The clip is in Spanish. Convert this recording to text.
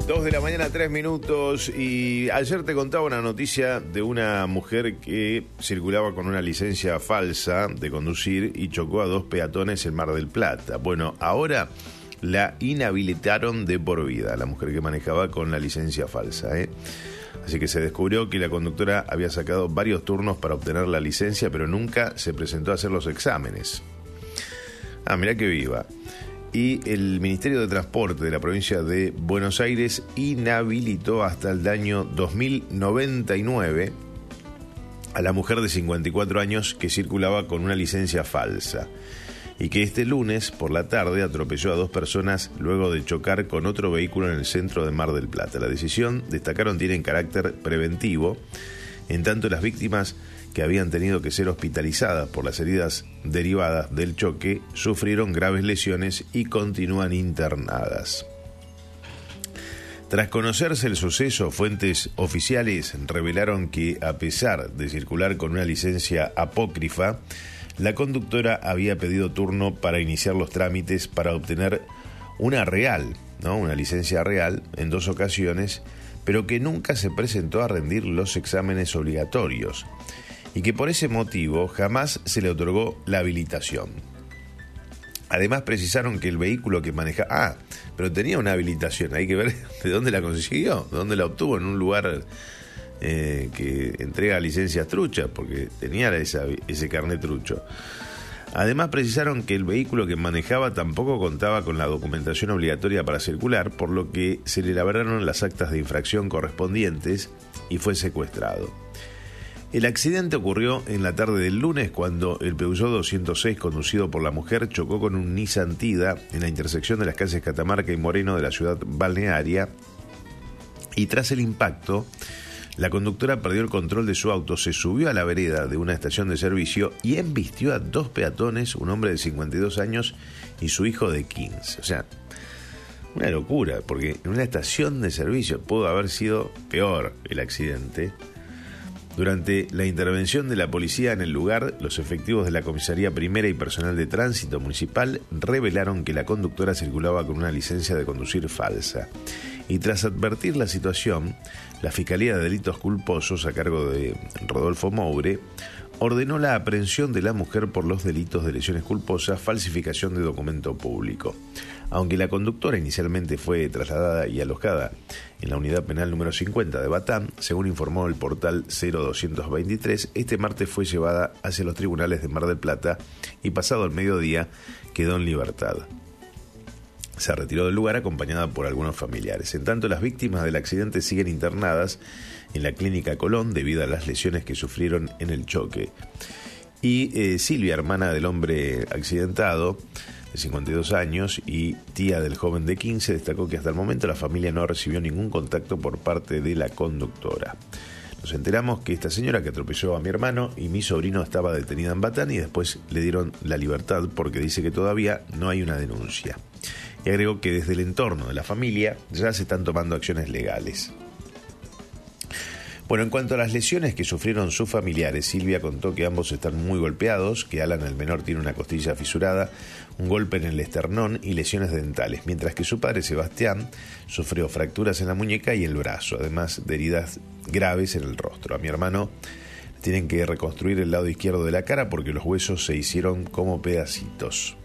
2 de la mañana, 3 minutos. Y ayer te contaba una noticia de una mujer que circulaba con una licencia falsa de conducir y chocó a 2 peatones en Mar del Plata. Bueno, ahora la inhabilitaron de por vida, la mujer que manejaba con la licencia falsa, Así que se descubrió que la conductora había sacado varios turnos para obtener la licencia, pero nunca se presentó a hacer los exámenes. Mirá que viva. Y el Ministerio de Transporte de la provincia de Buenos Aires inhabilitó hasta el año 2099 a la mujer de 54 años que circulaba con una licencia falsa y que este lunes por la tarde atropelló a 2 personas luego de chocar con otro vehículo en el centro de Mar del Plata. La decisión, destacaron, tiene carácter preventivo, en tanto las víctimas que habían tenido que ser hospitalizadas por las heridas derivadas del choque sufrieron graves lesiones y continúan internadas. Tras conocerse el suceso, fuentes oficiales revelaron que, a pesar de circular con una licencia apócrifa, la conductora había pedido turno para iniciar los trámites para obtener una real, una licencia real, en 2 ocasiones, pero que nunca se presentó a rendir los exámenes obligatorios y que por ese motivo jamás se le otorgó la habilitación. Además precisaron que el vehículo que manejaba... pero tenía una habilitación, hay que ver de dónde la consiguió, de dónde la obtuvo, en un lugar que entrega licencias truchas, porque tenía ese carnet trucho. Además precisaron que el vehículo que manejaba tampoco contaba con la documentación obligatoria para circular, por lo que se le elaboraron las actas de infracción correspondientes y fue secuestrado. El accidente ocurrió en la tarde del lunes cuando el Peugeot 206 conducido por la mujer chocó con un Nissan Tida en la intersección de las calles Catamarca y Moreno de la ciudad balnearia, y tras el impacto la conductora perdió el control de su auto, se subió a la vereda de una estación de servicio y embistió a 2 peatones, un hombre de 52 años y su hijo de 15. O sea, una locura, porque en una estación de servicio pudo haber sido peor el accidente. Durante la intervención de la policía en el lugar, los efectivos de la Comisaría Primera y personal de tránsito municipal revelaron que la conductora circulaba con una licencia de conducir falsa. Y tras advertir la situación, la Fiscalía de Delitos Culposos, a cargo de Rodolfo Moure, ordenó la aprehensión de la mujer por los delitos de lesiones culposas, falsificación de documento público. Aunque la conductora inicialmente fue trasladada y alojada en la unidad penal número 50 de Batán, según informó el portal 0223, este martes fue llevada hacia los tribunales de Mar del Plata y pasado el mediodía quedó en libertad. Se retiró del lugar acompañada por algunos familiares. En tanto, las víctimas del accidente siguen internadas en la clínica Colón debido a las lesiones que sufrieron en el choque. Y Silvia, hermana del hombre accidentado, de 52 años, y tía del joven de 15, destacó que hasta el momento la familia no recibió ningún contacto por parte de la conductora. Nos enteramos que esta señora que atropelló a mi hermano y mi sobrino estaba detenida en Batán y después le dieron la libertad porque dice que todavía no hay una denuncia. Y agregó que desde el entorno de la familia ya se están tomando acciones legales. Bueno, en cuanto a las lesiones que sufrieron sus familiares, Silvia contó que ambos están muy golpeados, que Alan, el menor, tiene una costilla fisurada, un golpe en el esternón y lesiones dentales, mientras que su padre, Sebastián, sufrió fracturas en la muñeca y el brazo, además de heridas graves en el rostro. A mi hermano tienen que reconstruir el lado izquierdo de la cara porque los huesos se hicieron como pedacitos.